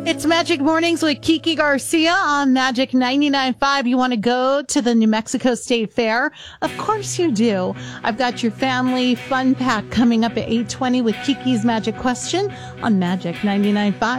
It's Magic Mornings with Kiki Garcia on Magic 99.5. You want to go to the New Mexico State Fair? Of course you do. I've got your family fun pack coming up at 8:20 with Kiki's Magic Question on Magic 99.5.